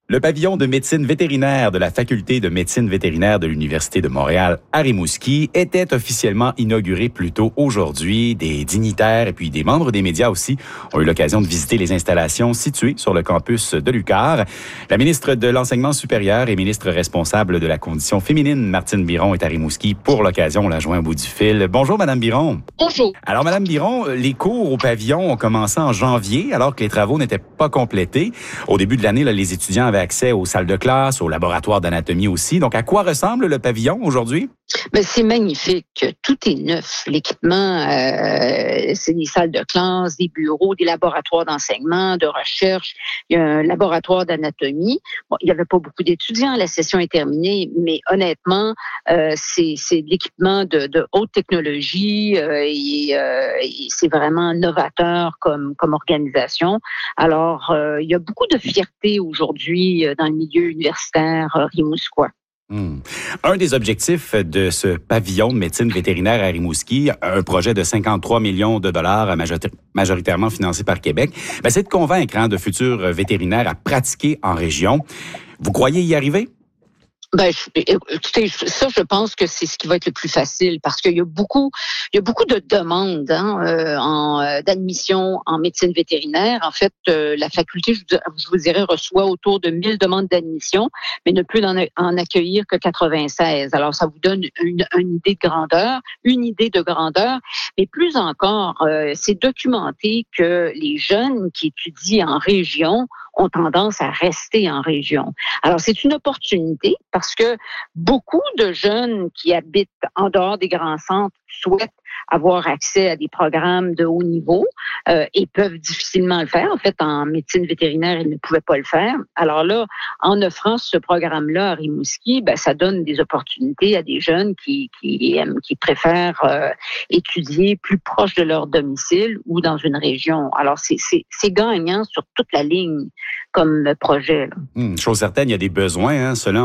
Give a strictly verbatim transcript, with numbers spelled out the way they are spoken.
Le pavillon de médecine vétérinaire de la Faculté de médecine vétérinaire de l'Université de Montréal à Rimouski était officiellement inauguré plus tôt aujourd'hui. Des dignitaires et puis des membres des médias aussi ont eu l'occasion de visiter les installations situées sur le campus de l'U Q A R. La ministre de l'Enseignement supérieur et ministre responsable de la condition féminine, Martine Biron, est à Rimouski pour l'occasion. On la joint au bout du fil. Bonjour, Madame Biron. Bonjour. Alors, Madame Biron, les cours au pavillon ont commencé en janvier alors que les travaux n'étaient pas complétés. Au début de l'année, là, les étudiants avaient accès aux salles de classe, aux laboratoires d'anatomie aussi. Donc, à quoi ressemble le pavillon aujourd'hui? Ben, c'est magnifique. Tout est neuf. L'équipement, euh, c'est des salles de classe, des bureaux, des laboratoires d'enseignement, de recherche. Il y a un laboratoire d'anatomie. Bon, il n'y avait pas beaucoup d'étudiants. La session est terminée, mais honnêtement, euh, c'est, c'est de l'équipement de, de haute technologie euh, et, euh, et c'est vraiment novateur comme, comme organisation. Alors, euh, il y a beaucoup de fierté aujourd'hui dans le milieu universitaire euh, rimouskois. Hmm. Un des objectifs de ce pavillon de médecine vétérinaire à Rimouski, un projet de cinquante-trois millions de dollars majoritairement financé par Québec, ben c'est de convaincre hein, de futurs vétérinaires à pratiquer en région. Vous croyez y arriver? Ben, écoutez, ça, je pense que c'est ce qui va être le plus facile parce qu'il y a beaucoup, il y a beaucoup de demandes hein, euh, en, euh, d'admission en médecine vétérinaire. En fait, euh, la faculté, je vous, je vous dirais, reçoit autour de mille demandes d'admission, mais ne peut en, en accueillir que quatre-vingt-seize. Alors, ça vous donne une, une idée de grandeur, une idée de grandeur, mais plus encore, euh, c'est documenté que les jeunes qui étudient en région ont tendance à rester en région. Alors, c'est une opportunité parce que beaucoup de jeunes qui habitent en dehors des grands centres souhaitent avoir accès à des programmes de haut niveau euh, et peuvent difficilement le faire. En fait, en médecine vétérinaire, ils ne pouvaient pas le faire. Alors là, en offrant ce programme-là à Rimouski, ben, ça donne des opportunités à des jeunes qui, qui, qui préfèrent euh, étudier plus proche de leur domicile ou dans une région. Alors, c'est, c'est, c'est gagnant sur toute la ligne comme projet. Là. Hum, chose certaine, il y a des besoins, hein, selon